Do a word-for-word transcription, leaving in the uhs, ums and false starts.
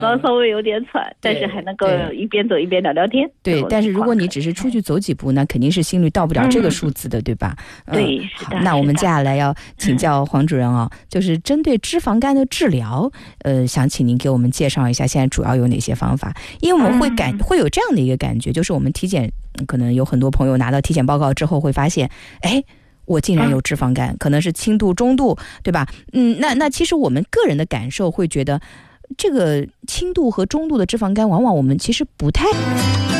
稍微有点喘，但是还能够一边走一边聊聊天。 对，但是如果你只是出去走几步，那肯定是心率到不了这个数字的，嗯、对吧？ 对， 嗯、 是的。 那我们接下来要请教黄主任啊、哦，就是针对脂肪肝的治疗，呃，想请您给我们介绍一下现在主要有哪些方法？因为我们会感、嗯、会有这样的一个感觉，就是我们体检，可能有很多朋友拿到体检报告之后会发现，哎。我竟然有脂肪肝、嗯、可能是轻度中度，对吧？嗯，那那其实我们个人的感受会觉得这个轻度和中度的脂肪肝往往我们其实不太